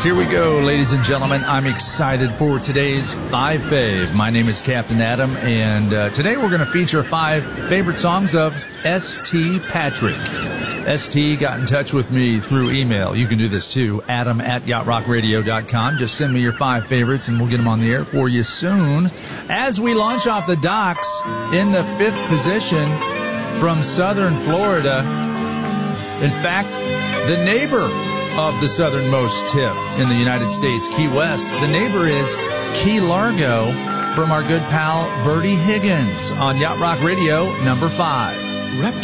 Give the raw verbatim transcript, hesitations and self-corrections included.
Here we go, ladies and gentlemen. I'm excited for today's Five Fave. My name is Captain Adam, and uh, today we're going to feature five favorite songs of S T Patrick. S T got in touch with me through email. You can do this too, adam at yacht rock radio dot com. Just send me your five favorites, and we'll get them on the air for you soon. As we launch off the docks in the fifth position from southern Florida, in fact, the neighbor of the southernmost tip in the United States, Key West. The neighbor is Key Largo from our good pal Bertie Higgins on Yacht Rock Radio, number five.